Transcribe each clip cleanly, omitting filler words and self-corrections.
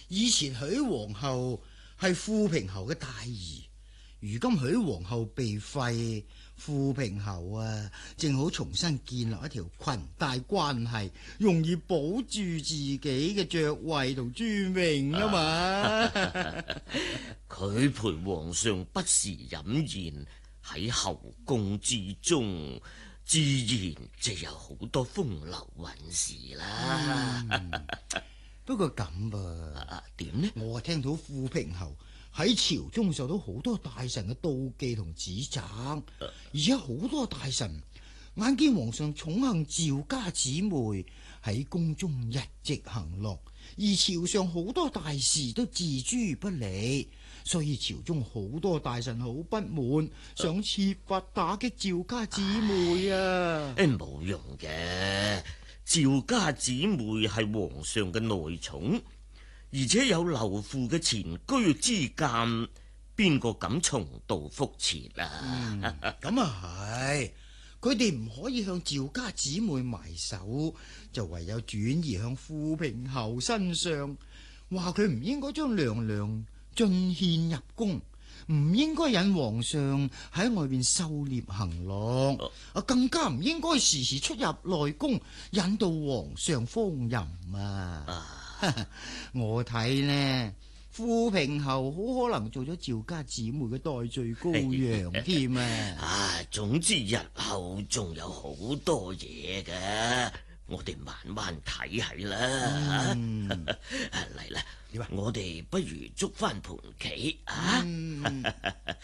以前許皇后係富平侯嘅大兒，如今許皇后被廢，富平侯正好重新建立一條裙帶關係，容易保住自己嘅爵位同尊榮啊嘛。 佢陪皇上不時飲宴喺後宮之中，自然就有好多風流韻事啦。 不過咁噃， 點呢？ 我聽到富平侯喺朝中受到好多大臣嘅妒忌同指責，而且好多大臣眼見皇上寵幸趙家姊妹喺宮中日夕行樂，而朝上好多大事都置諸不理，所以朝中好多大臣好不滿，想設法打擊趙家姊妹啊！ 冇用嘅，趙家姊妹係皇上嘅內寵，而且有劉父嘅前居之鑑，邊個敢重蹈覆轍啊？ 咁係，佢哋唔可以向趙家姊妹埋手，就唯有轉移向富平侯身上，話佢唔應該將娘娘進獻入宮，唔應該引皇上喺外面狩獵行樂，更加唔應該時時出入內宮，引導皇上荒淫啊！我睇呢，富平侯好可能做咗趙家姊妹嘅代罪羔羊添啊！ 總之日後仲有好多嘢嘅，我哋慢慢睇係啦。嚟啦，我哋不如捉翻盤棋啊！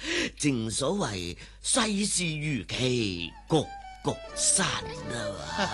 正所謂世事如棋，局局散啊！